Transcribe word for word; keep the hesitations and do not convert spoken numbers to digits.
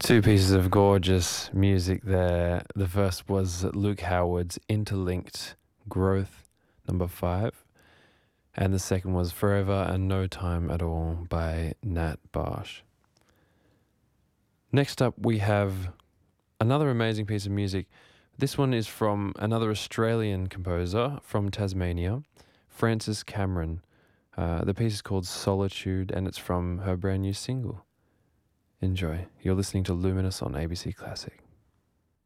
Two pieces of gorgeous music there. The first was Luke Howard's Interlinked Growth, number five. And the second was Forever and No Time at All by Nat Barsh. Next up, we have another amazing piece of music. This one is from another Australian composer from Tasmania, Frances Cameron. Uh, the piece is called Solitude, and it's from her brand new single. Enjoy. You're listening to Luminous on A B C Classic.